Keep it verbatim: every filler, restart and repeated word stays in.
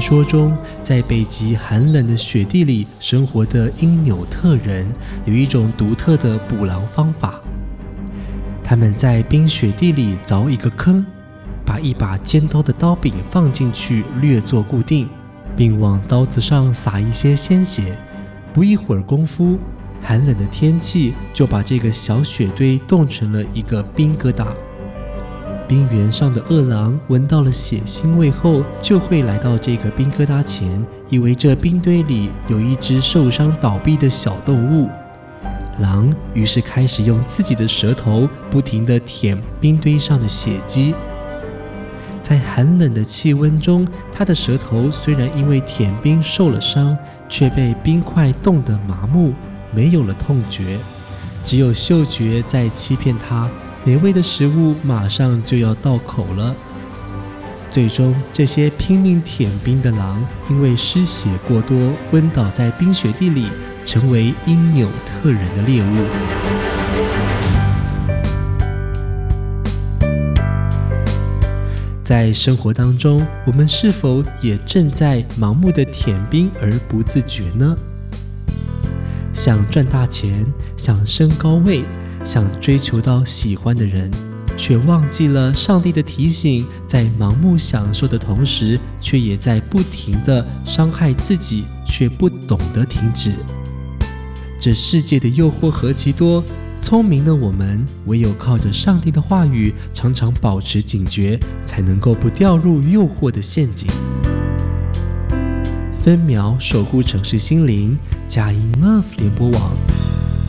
说中，在北极寒冷的雪地里生活的因纽特人有一种独特的捕狼方法。他们在冰雪地里凿一个坑，把一把尖刀的刀柄放进去，略作固定，并往刀子上撒一些鲜血。不一会儿功夫，寒冷的天气就把这个小雪堆冻成了一个冰疙瘩。冰原上的饿狼闻到了血腥味后，就会来到这个冰疙瘩前，以为这冰堆里有一只受伤倒闭的小动物。狼于是开始用自己的舌头不停地舔冰堆上的血迹。在寒冷的气温中，它的舌头虽然因为舔冰受了伤，却被冰块冻得麻木，没有了痛觉，只有嗅觉在欺骗它，美味的食物马上就要到口了。最终，这些拼命舔冰的狼因为失血过多，昏倒在冰雪地里，成为因纽特人的猎物。在生活当中，我们是否也正在盲目的舔冰而不自觉呢？想赚大钱，想升高位，想追求到喜欢的人，却忘记了上帝的提醒，在盲目享受的同时，却也在不停地伤害自己，却不懂得停止。这世界的诱惑何其多，聪明的我们唯有靠着上帝的话语，常常保持警觉，才能够不掉入诱惑的陷阱。分秒守护城市心灵，佳音 Love 联播网。